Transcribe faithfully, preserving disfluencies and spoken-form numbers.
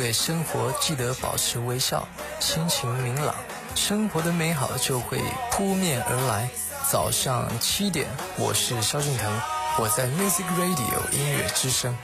对生活记得保持微笑，心情明朗，生活的美好就会扑面而来。早上七点，我是萧敬腾，我在 Music Radio 音乐之声。